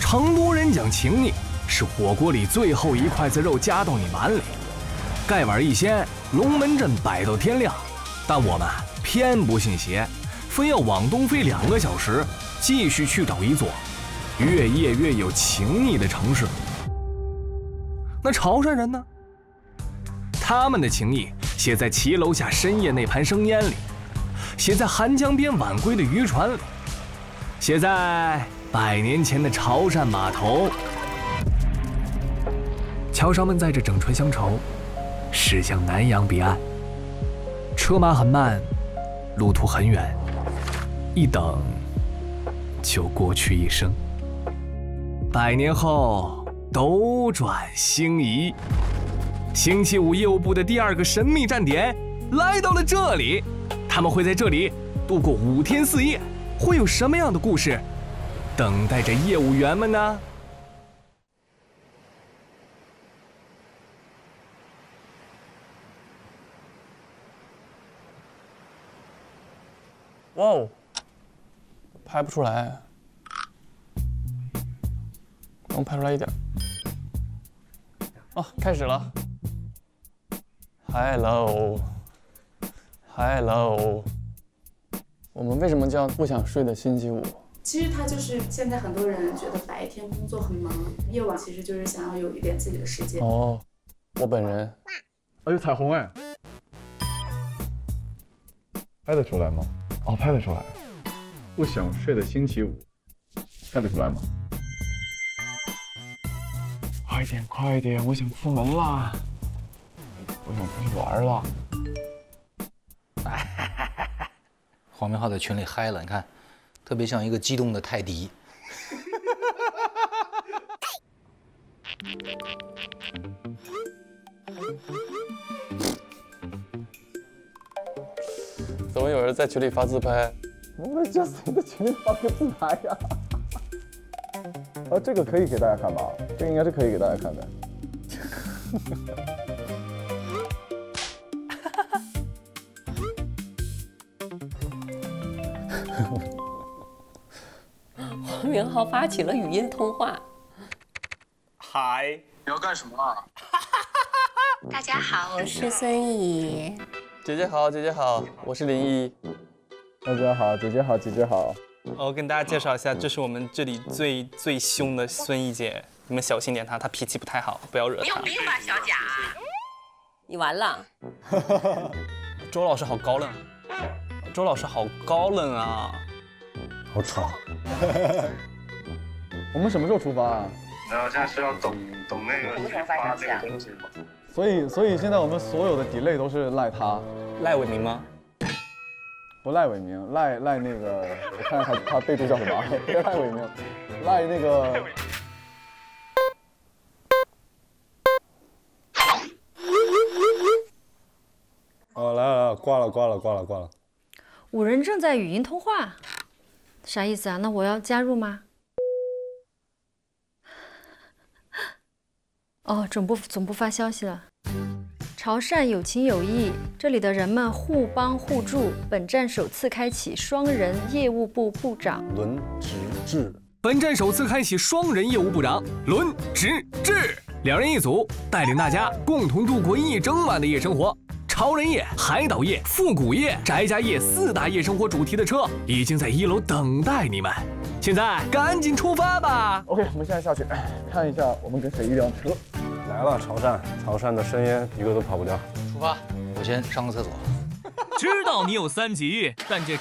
成都人讲情谊，是火锅里最后一筷子肉夹到你碗里，盖碗一掀，龙门阵摆到天亮。但我们偏不信邪，非要往东飞2个小时，继续去找一座越夜越有情谊的城市。那潮汕人呢？他们的情谊写在骑楼下深夜那盘生烟里，写在韩江边晚归的渔船里，写在100年前的潮汕码头。侨商们载着整船乡愁驶向南洋彼岸，车马很慢，路途很远，一等就过去一生。100年后斗转星移，星期五业务部的第2个神秘站点来到了这里，他们会在这里度过5天4夜，会有什么样的故事等待着业务员们呢？ 哇哦，拍不出来，能拍出来一点。哦，开始了。Hello， 我们为什么叫不想睡的星期五？ 其实它就是现在很多人觉得白天工作很忙，夜晚其实就是想要有一点自己的时间。 哦，我本人。 哎呦，彩虹哎，拍得出来吗？哦，拍得出来。不想睡的星期五，拍得出来吗？快点，快点，我想出门啦！我想出去玩了。 黄明昊在群里嗨了，你看，特别像一个激动的泰迪。 怎么有人在群里发自拍？ 我们在谁的群里发个自拍呀？这个可以给大家看吧？这个应该是可以给大家看的。 黄明昊发起了语音通话。 嗨，你要干什么啊？ 大家好，我是孙怡。 姐姐好，姐姐好，我是林一。 大家好，姐姐好，姐姐好。 我跟大家介绍一下，这是我们这里最凶的孙怡姐，你们小心点她，她脾气不太好，不要惹她。 你有病吧，小贾？你完了。 周老师好高冷，周老师好高冷啊！ 好吵。我们什么时候出发啊？ 然后现在是要懂那个去发那个东西吗？ 所以现在我们所有的 delay 都是赖他。 赖伟明吗？ 不赖伟明，赖那个，我看看他备注叫什么？别赖伟明，赖那个。 哦，来，挂了。 5人正在语音通话，啥意思啊？那我要加入吗？哦，总部发消息了。潮汕有情有义，这里的人们互帮互助。本站首次开启双人业务部部长轮值制。 本站首次开启双人业务部长轮值制，2人一组，带领大家共同度过一整晚的夜生活。潮人夜、海岛夜、复古夜、宅家夜4大夜生活主题的车已经在1楼等待你们，现在赶紧出发吧 ！OK， 我们现在下去看一下我们跟谁一辆车。 来了，潮汕的深烟一个都跑不掉。 出发，我先上个厕所。 知道你有3级，但这